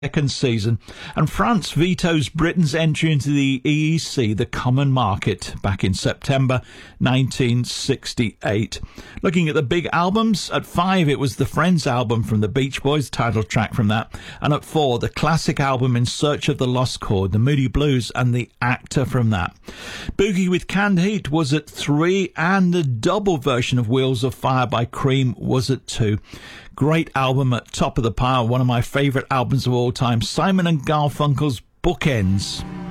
second season, and France vetoes Britain's entry into the EEC, the Common Market, back in September 1968. Looking at the big albums, at 5 it was the Friends album from the Beach Boys, title track from that, and at 4 the classic album In Search of the Lost Chord, the Moody Blues, and The Actor from that. Boogie with Canned Heat was at 3, and the double version of Wheels of Fire by Cream was at 2. Great album at top of the pile, one of my favourite albums of all time, Simon and Garfunkel's Bookends.